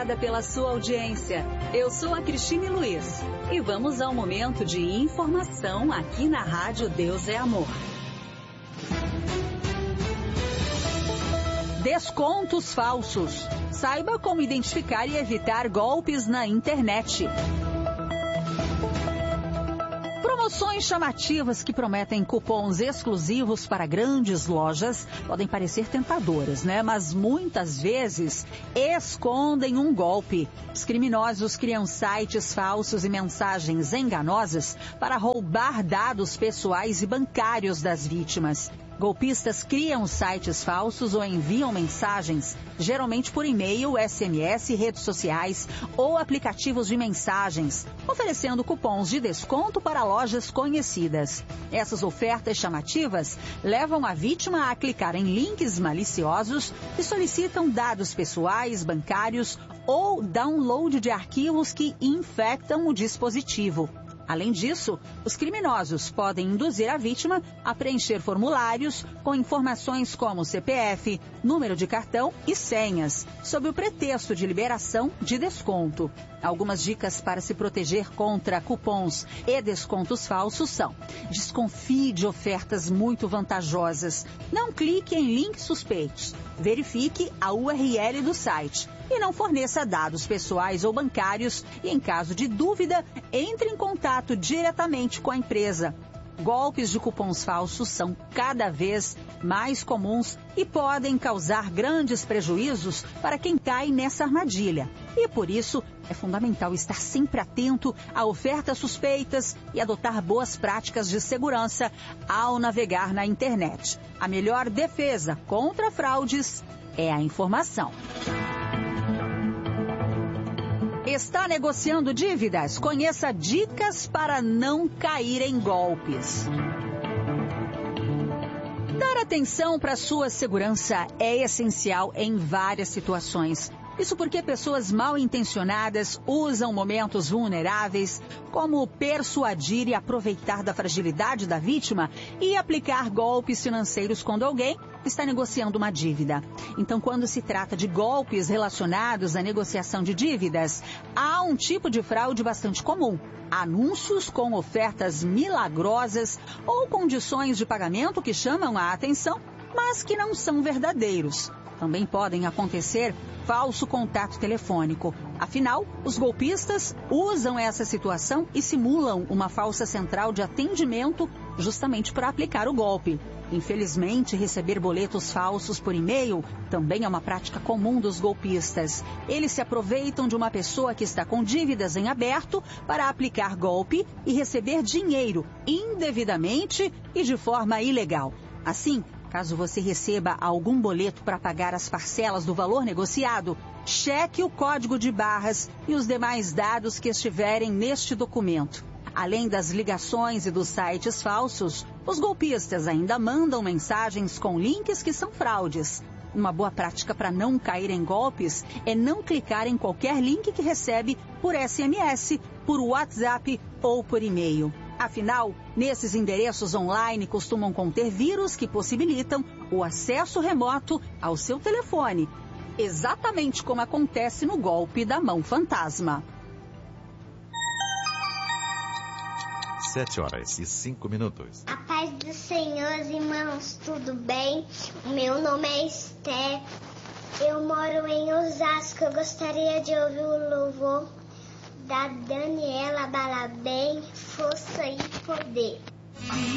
obrigada pela sua audiência. Eu sou a Cristine Luiz e vamos ao momento de informação aqui na Rádio Deus é Amor. Descontos falsos. Saiba como identificar e evitar golpes na internet. Promoções chamativas que prometem cupons exclusivos para grandes lojas podem parecer tentadoras, né? Mas muitas vezes escondem um golpe. Os criminosos criam sites falsos e mensagens enganosas para roubar dados pessoais e bancários das vítimas. Golpistas criam sites falsos ou enviam mensagens, geralmente por e-mail, SMS, redes sociais ou aplicativos de mensagens, oferecendo cupons de desconto para lojas conhecidas. Essas ofertas chamativas levam a vítima a clicar em links maliciosos que solicitam dados pessoais, bancários ou download de arquivos que infectam o dispositivo. Além disso, os criminosos podem induzir a vítima a preencher formulários com informações como CPF, número de cartão e senhas, sob o pretexto de liberação de desconto. Algumas dicas para se proteger contra cupons e descontos falsos são: desconfie de ofertas muito vantajosas, não clique em links suspeitos, verifique a URL do site e não forneça dados pessoais ou bancários e, em caso de dúvida, entre em contato diretamente com a empresa. Golpes de cupons falsos são cada vez mais comuns e podem causar grandes prejuízos para quem cai nessa armadilha. E por isso é fundamental estar sempre atento a ofertas suspeitas e adotar boas práticas de segurança ao navegar na internet. A melhor defesa contra fraudes é a informação. Está negociando dívidas? Conheça dicas para não cair em golpes. Dar atenção para sua segurança é essencial em várias situações. Isso porque pessoas mal intencionadas usam momentos vulneráveis, como persuadir e aproveitar da fragilidade da vítima e aplicar golpes financeiros quando alguém está negociando uma dívida. Então, quando se trata de golpes relacionados à negociação de dívidas, há um tipo de fraude bastante comum: anúncios com ofertas milagrosas ou condições de pagamento que chamam a atenção, mas que não são verdadeiros. Também podem acontecer falso contato telefônico. Afinal, os golpistas usam essa situação e simulam uma falsa central de atendimento justamente para aplicar o golpe. Infelizmente, receber boletos falsos por e-mail também é uma prática comum dos golpistas. Eles se aproveitam de uma pessoa que está com dívidas em aberto para aplicar golpe e receber dinheiro indevidamente e de forma ilegal. Assim, caso você receba algum boleto para pagar as parcelas do valor negociado, cheque o código de barras e os demais dados que estiverem neste documento. Além das ligações e dos sites falsos, os golpistas ainda mandam mensagens com links que são fraudes. Uma boa prática para não cair em golpes é não clicar em qualquer link que recebe por SMS, por WhatsApp ou por e-mail. Afinal, nesses endereços online costumam conter vírus que possibilitam o acesso remoto ao seu telefone, exatamente como acontece no golpe da mão fantasma. 7h05. A paz do Senhor, irmãos, tudo bem? Meu nome é Esther, eu moro em Osasco. Eu gostaria de ouvir o louvor da Daniela Balabem, Força e Poder.